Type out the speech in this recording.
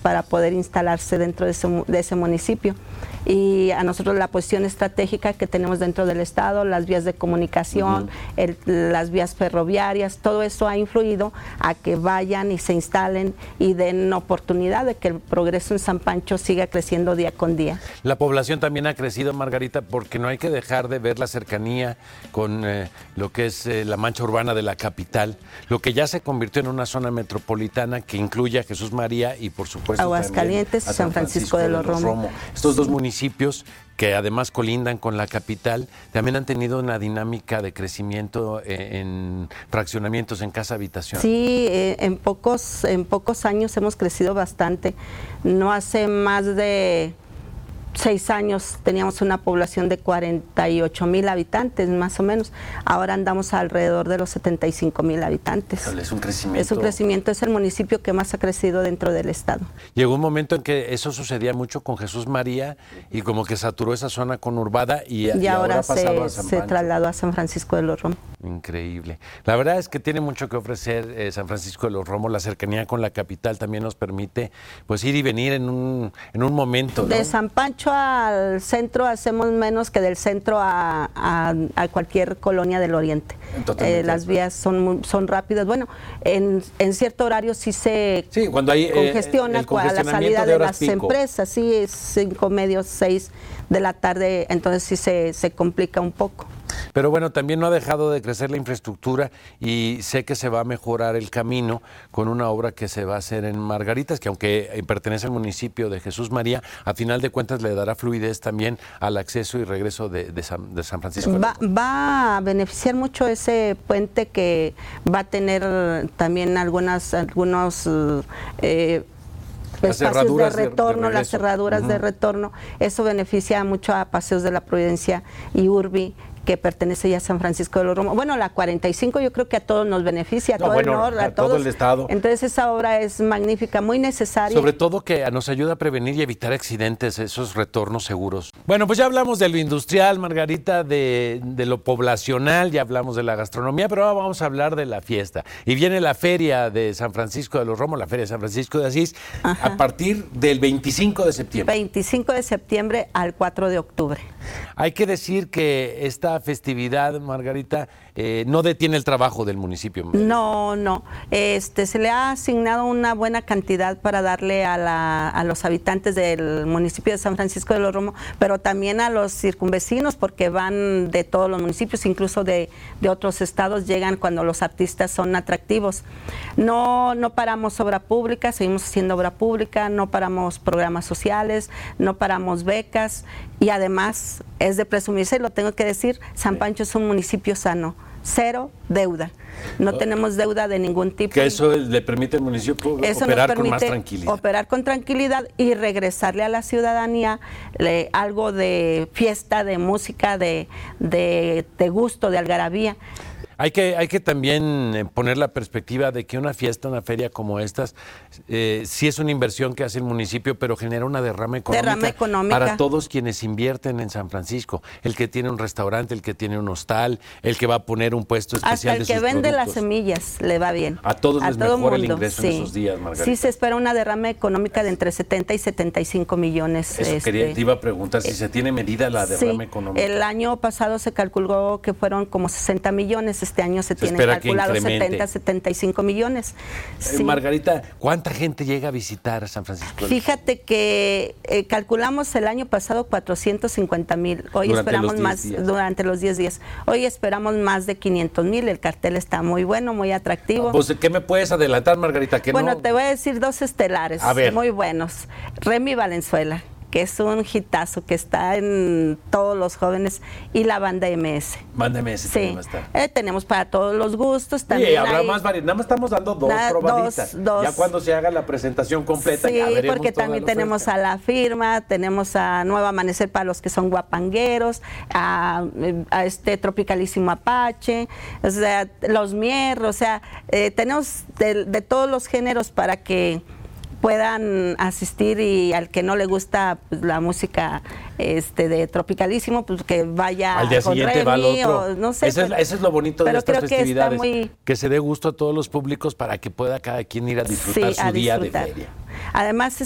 para poder instalarse dentro de ese municipio. Y a nosotros la posición estratégica que tenemos dentro del estado, las vías de comunicación, las vías ferroviarias, todo eso ha influido a que vayan y se instalen y den oportunidad de que el progreso en San Pancho siga creciendo día con día. La población también ha crecido, Margarita, porque no hay que dejar de ver la cercanía con lo que es la mancha urbana de la capital, lo que ya se convirtió en una zona metropolitana que incluye a Jesús María y por supuesto Aguascalientes y San Francisco de los Romo. Estos dos municipios que además colindan con la capital, también han tenido una dinámica de crecimiento en fraccionamientos en casa habitación. Sí, en pocos años hemos crecido bastante. No hace más de 6 años teníamos una población de 48,000 habitantes, más o menos. Ahora andamos alrededor de los 75,000 habitantes. Es un crecimiento. Es un crecimiento, es el municipio que más ha crecido dentro del estado. Llegó un momento en que eso sucedía mucho con Jesús María y como que saturó esa zona conurbada y ahora se trasladó a San Francisco de los Romos. Increíble. La verdad es que tiene mucho que ofrecer San Francisco de los Romos. La cercanía con la capital también nos permite pues ir y venir en un momento, ¿no? De San Pancho al centro hacemos menos que del centro a cualquier colonia del oriente. Las vías son rápidas. Bueno, en cierto horario sí cuando hay congestiona a la salida de las pico. Empresas, sí, es 5:30, 6 de la tarde, entonces sí se complica un poco. Pero bueno, también no ha dejado de crecer la infraestructura y sé que se va a mejorar el camino con una obra que se va a hacer en Margaritas, que aunque pertenece al municipio de Jesús María, a final de cuentas le dará fluidez también al acceso y regreso de San Francisco. Va a beneficiar mucho ese puente, que va a tener también algunos espacios de retorno, las cerraduras de retorno. Eso beneficia mucho a Paseos de la Providencia y Urbi, que pertenece ya a San Francisco de los Romos. Bueno, la 45 yo creo que a todos nos beneficia, a todo el estado. Entonces esa obra es magnífica, muy necesaria. Sobre todo que nos ayuda a prevenir y evitar accidentes, esos retornos seguros. Bueno, pues ya hablamos de lo industrial, Margarita, de lo poblacional, ya hablamos de la gastronomía, pero ahora vamos a hablar de la fiesta. Y viene la feria de San Francisco de los Romos, la feria de San Francisco de Asís, a partir del 25 de septiembre. 25 de septiembre al 4 de octubre. Hay que decir que esta festividad, Margarita, no detiene el trabajo del municipio. No. Se le ha asignado una buena cantidad para darle a los habitantes del municipio de San Francisco de los Romos, pero también a los circunvecinos, porque van de todos los municipios, incluso de otros estados, llegan cuando los artistas son atractivos. No paramos obra pública, seguimos haciendo obra pública, no paramos programas sociales, no paramos becas, y además es de presumirse, lo tengo que decir, San Pancho es un municipio sano, 0 deuda. No tenemos deuda de ningún tipo. Que eso le permite al municipio operar con más tranquilidad. Operar con tranquilidad y regresarle a la ciudadanía algo de fiesta, de música, de gusto, de algarabía. Hay que también poner la perspectiva de que una fiesta, una feria como estas, sí es una inversión que hace el municipio, pero genera una derrama económica para todos quienes invierten en San Francisco. El que tiene un restaurante, el que tiene un hostal, el que va a poner un puesto especial de sus productos. Hasta el que vende las semillas le va bien. A todos les mejora el ingreso en esos días, Margarita. Sí, se espera una derrama económica de entre 70 y 75 millones. Te iba a preguntar si se tiene medida la derrama económica. El año pasado se calculó que fueron como 60 millones. Este año se tienen calculado 70, 75 millones. Sí. Margarita, ¿cuánta gente llega a visitar San Francisco? Fíjate que calculamos el año pasado 450,000. Hoy esperamos más durante los 10 días. Hoy esperamos más de 500,000. El cartel está muy bueno, muy atractivo. Pues, ¿qué me puedes adelantar, Margarita? Bueno, te voy a decir 2 estelares muy buenos. Remy Valenzuela, que es un hitazo, que está en todos los jóvenes, y la banda MS. Banda MS sí. Tenemos para todos los gustos. También sí, habrá más variedad. Nada más estamos dando 2 probaditas. Ya cuando se haga la presentación completa, sí, ya veremos. Porque también tenemos a La Firma, tenemos a Nuevo Amanecer para los que son guapangueros, a Tropicalísimo Apache, o sea, Los Mier, o sea, tenemos de todos los géneros para que puedan asistir, y al que no le gusta pues, la música de Tropicalísimo, pues que vaya al día con siguiente Remy, va al otro. O, no sé, eso es lo bonito de estas festividades, que se dé gusto a todos los públicos para que pueda cada quien ir a disfrutar su día de feria. Además